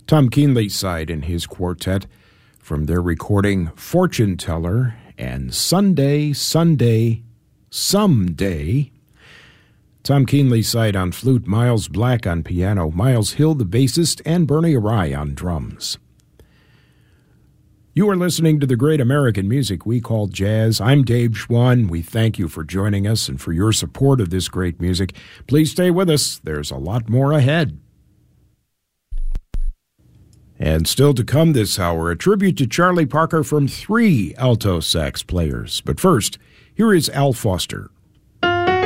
Tom Keenly side in his quartet from their recording Fortune Teller and Sunday, Sunday, Someday. Tom Keenly side on flute, Miles Black on piano, Miles Hill the bassist, and Bernie Arai on drums. You are listening to the great American music we call jazz. I'm Dave Schwann. We thank you for joining us and for your support of this great music. Please stay with us. There's a lot more ahead. And still to come this hour, a tribute to Charlie Parker from 3 alto sax players. But first, here is Al Foster.